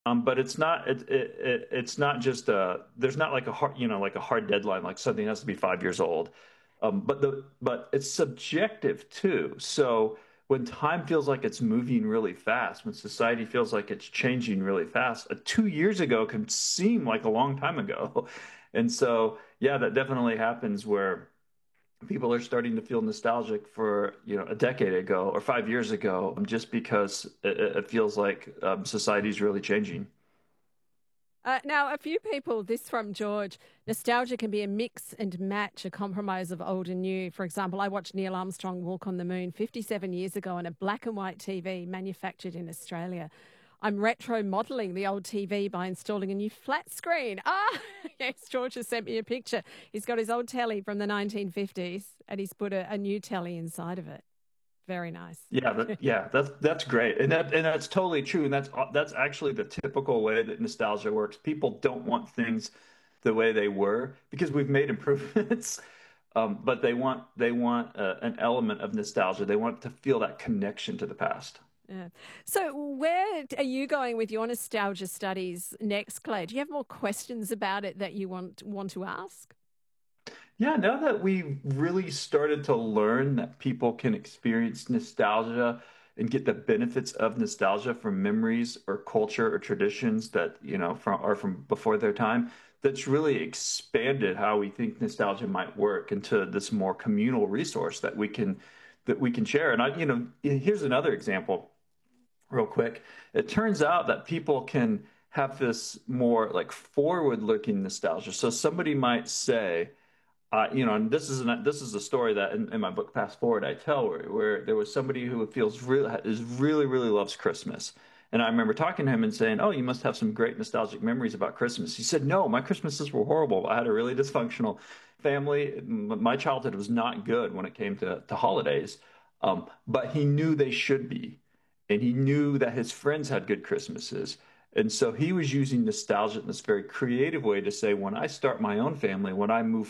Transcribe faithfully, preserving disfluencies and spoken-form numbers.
Um, but it's not it, it, it it's not just uh there's not like a hard you know like a hard deadline like something has to be five years old. Um, but the but it's subjective too. So when time feels like it's moving really fast, when society feels like it's changing really fast, uh, two years ago can seem like a long time ago. And so yeah, that definitely happens where people are starting to feel nostalgic for you know a decade ago or five years ago just because it, it feels like um, society's really changing. Uh, now, a few people, this from George, nostalgia can be a mix and match, a compromise of old and new. For example, I watched Neil Armstrong walk on the moon fifty-seven years ago on a black and white T V manufactured in Australia. I'm retro modeling the old T V by installing a new flat screen. Ah, yes, George has sent me a picture. He's got his old telly from the nineteen fifties and he's put a, a new telly inside of it. Very nice. Yeah, that, yeah, that's that's great, and that and that's totally true, and that's that's actually the typical way that nostalgia works. People don't want things the way they were because we've made improvements, um, but they want they want uh, an element of nostalgia. They want to feel that connection to the past. Yeah. So, where are you going with your nostalgia studies next, Clay? Do you have more questions about it that you want want to ask? Yeah, now that we've really started to learn that people can experience nostalgia and get the benefits of nostalgia from memories or culture or traditions that, you know, from are from before their time, that's really expanded how we think nostalgia might work into this more communal resource that we can that we can share. And I, you know, here's another example real quick. It turns out that people can have this more like forward-looking nostalgia. So somebody might say, uh, you know, and this is an, this is a story that in, in my book Fast Forward I tell where, where there was somebody who feels really is really really loves Christmas, and I remember talking to him and saying, "Oh, you must have some great nostalgic memories about Christmas." He said, "No, my Christmases were horrible. I had a really dysfunctional family. My childhood was not good when it came to to holidays, um, but he knew they should be, and he knew that his friends had good Christmases." And so he was using nostalgia in this very creative way to say, when I start my own family, when I move